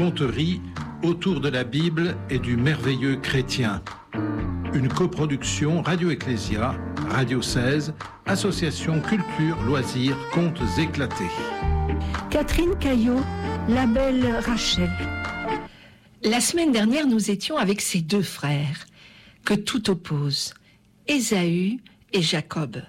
conteries autour de la Bible et du merveilleux chrétien. Une coproduction Radio Ecclésia, Radio 16, Association Culture, Loisirs, Contes éclatés. Catherine Caillot, la belle Rachel. La semaine dernière, nous étions avec ces deux frères que tout oppose, Ésaü et Jacob.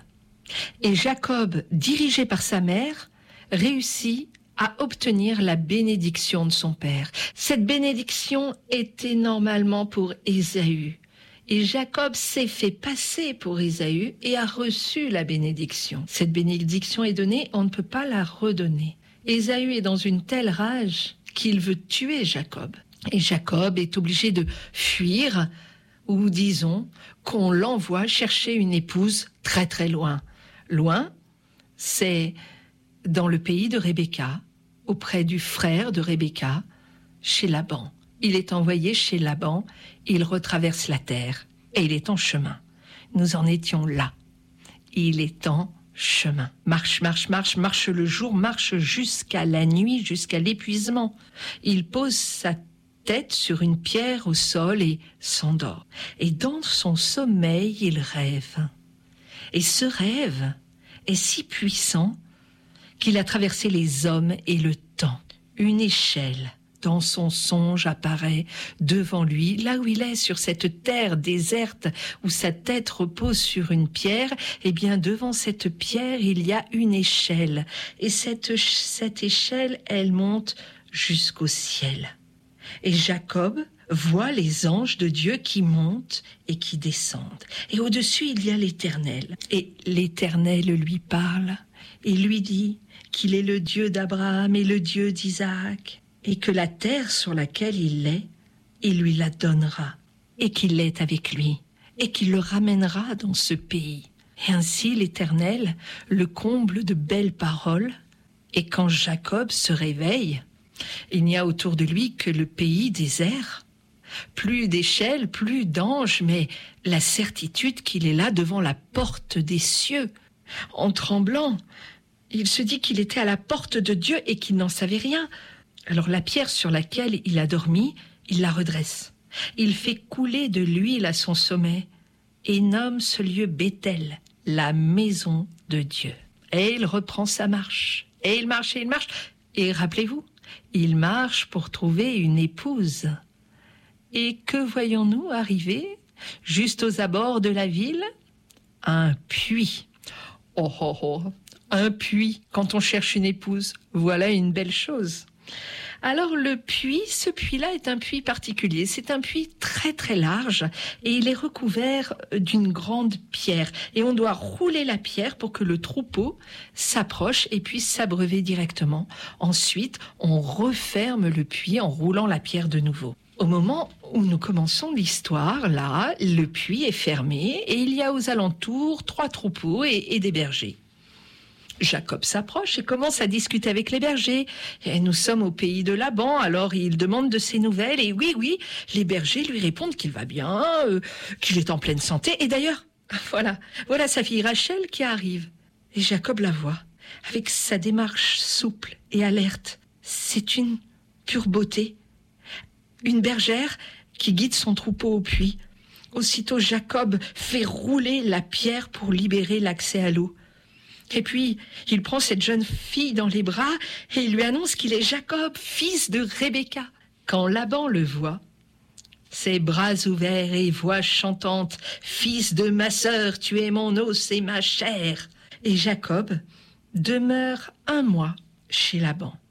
Et Jacob, dirigé par sa mère, réussit à obtenir la bénédiction de son père. Cette bénédiction était normalement pour Ésaü. Et Jacob s'est fait passer pour Ésaü et a reçu la bénédiction. Cette bénédiction est donnée, on ne peut pas la redonner. Ésaü est dans une telle rage qu'il veut tuer Jacob. Et Jacob est obligé de fuir, ou disons qu'on l'envoie chercher une épouse très très loin. Loin, c'est dans le pays de Rebecca, auprès du frère de Rebecca, chez Laban. Il est envoyé chez Laban, il retraverse la terre et il est en chemin. Nous en étions là. Il est en chemin. Marche le jour, marche jusqu'à la nuit, jusqu'à l'épuisement. Il pose sa tête sur une pierre au sol et s'endort. Et dans son sommeil, il rêve. Et ce rêve est si puissant qu'il a traversé les hommes et le temps. Une échelle dans son songe apparaît devant lui, là où il est, sur cette terre déserte où sa tête repose sur une pierre. Eh bien, devant cette pierre, il y a une échelle. Et cette échelle, elle monte jusqu'au ciel. Et Jacob voit les anges de Dieu qui montent et qui descendent. Et au-dessus, il y a l'Éternel. Et l'Éternel lui parle et lui dit qu'il est le Dieu d'Abraham et le Dieu d'Isaac, et que la terre sur laquelle il est, il lui la donnera, et qu'il est avec lui, et qu'il le ramènera dans ce pays. Et ainsi l'Éternel le comble de belles paroles, et quand Jacob se réveille, il n'y a autour de lui que le pays désert. Plus d'échelle, plus d'anges, mais la certitude qu'il est là devant la porte des cieux. En tremblant, il se dit qu'il était à la porte de Dieu et qu'il n'en savait rien. Alors la pierre sur laquelle il a dormi, il la redresse. Il fait couler de l'huile à son sommet et nomme ce lieu Béthel, la maison de Dieu. Et il reprend sa marche. Et il marche. Et rappelez-vous, il marche pour trouver une épouse. Et que voyons-nous arriver juste aux abords de la ville? Un puits. Oh, un puits quand on cherche une épouse. Voilà une belle chose. Alors ce puits-là est un puits particulier. C'est un puits très très large et il est recouvert d'une grande pierre. Et on doit rouler la pierre pour que le troupeau s'approche et puisse s'abreuver directement. Ensuite, on referme le puits en roulant la pierre de nouveau. Au moment où nous commençons l'histoire, là, le puits est fermé et il y a aux alentours 3 troupeaux et des bergers. Jacob s'approche et commence à discuter avec les bergers. Et nous sommes au pays de Laban, alors il demande de ses nouvelles. Et oui, les bergers lui répondent qu'il va bien, qu'il est en pleine santé. Et d'ailleurs, voilà sa fille Rachel qui arrive. Et Jacob la voit, avec sa démarche souple et alerte. C'est une pure beauté. Une bergère qui guide son troupeau au puits. Aussitôt, Jacob fait rouler la pierre pour libérer l'accès à l'eau. Et puis, il prend cette jeune fille dans les bras et il lui annonce qu'il est Jacob, fils de Rebecca. Quand Laban le voit, ses bras ouverts et voix chantante, « Fils de ma sœur, tu es mon os et ma chair !» Et Jacob demeure 1 mois chez Laban.